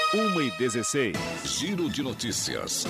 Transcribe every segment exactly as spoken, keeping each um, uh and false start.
uma e dezesseis. Giro de notícias.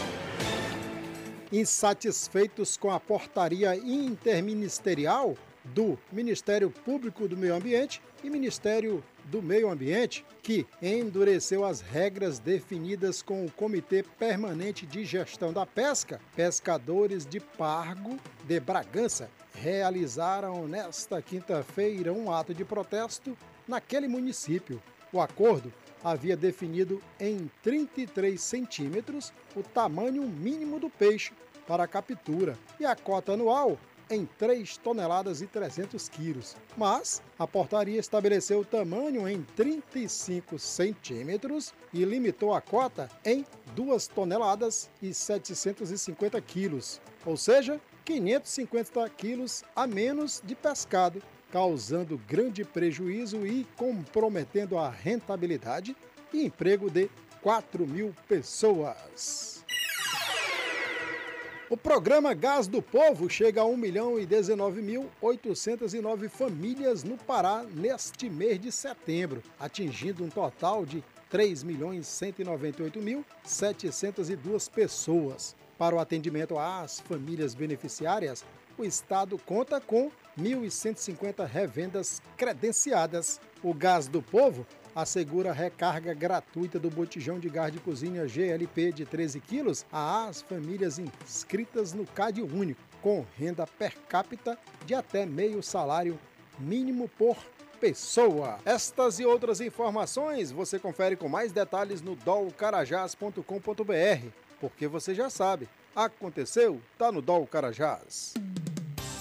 Insatisfeitos com a portaria interministerial do Ministério Público do Meio Ambiente e Ministério do Meio Ambiente, que endureceu as regras definidas com o Comitê Permanente de Gestão da Pesca, pescadores de Pargo de Bragança realizaram nesta quinta-feira um ato de protesto naquele município. O acordo havia definido em trinta e três centímetros o tamanho mínimo do peixe para a captura e a cota anual em três toneladas e trezentos quilos. Mas a portaria estabeleceu o tamanho em trinta e cinco centímetros e limitou a cota em duas toneladas e setecentos e cinquenta quilos, ou seja, quinhentos e cinquenta quilos a menos de pescado, causando grande prejuízo e comprometendo a rentabilidade e emprego de quatro mil pessoas. O programa Gás do Povo chega a um milhão e dezenove mil oitocentos e nove famílias no Pará neste mês de setembro, atingindo um total de três milhões cento e noventa e oito mil setecentos e duas pessoas. Para o atendimento às famílias beneficiárias, o Estado conta com mil e cento e cinquenta revendas credenciadas. O Gás do Povo assegura recarga gratuita do botijão de gás de cozinha G L P de treze quilos às famílias inscritas no Cade Único, com renda per capita de até meio salário mínimo por pessoa. Estas e outras informações você confere com mais detalhes no dol carajás ponto com ponto br, porque você já sabe, aconteceu, tá no Dol Carajás.